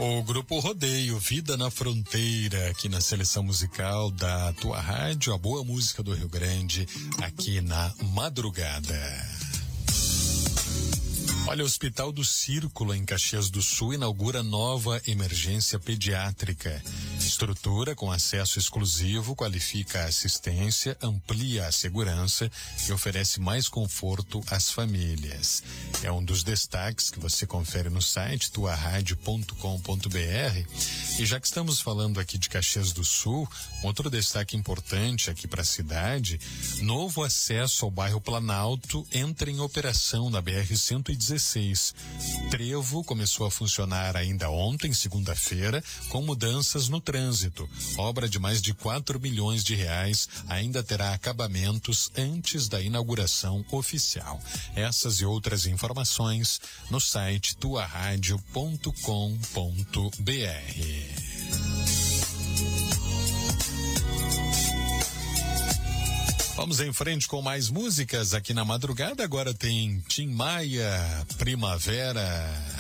O Grupo Rodeio, Vida na Fronteira, aqui na seleção musical da tua rádio, a boa música do Rio Grande, aqui na madrugada. Olha, o Hospital do Círculo, em Caxias do Sul, inaugura nova emergência pediátrica. Estrutura com acesso exclusivo, qualifica a assistência, amplia a segurança e oferece mais conforto às famílias. É um dos destaques que você confere no site tuaradio.com.br. E já que estamos falando aqui de Caxias do Sul, outro destaque importante aqui para a cidade: novo acesso ao bairro Planalto entra em operação na BR-116. Trevo começou a funcionar ainda ontem, segunda-feira, com mudanças no trânsito. Obra de mais de 4 milhões de reais ainda terá acabamentos antes da inauguração oficial. Essas e outras informações no site tuaradio.com.br. Vamos em frente com mais músicas aqui na madrugada. Agora tem Tim Maia, Primavera.